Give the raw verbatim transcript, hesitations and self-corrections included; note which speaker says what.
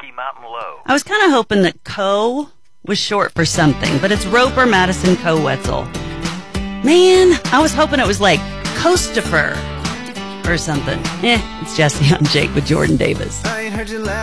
Speaker 1: Rocky Mountain Low.
Speaker 2: I was kind of hoping that Co was short for something, but it's Roper Madison Co Wetzel. Man, I was hoping it was like Coastifer or something. Eh, it's Jesse on Jake with Jordan Davis.
Speaker 3: I ain't heard you laugh.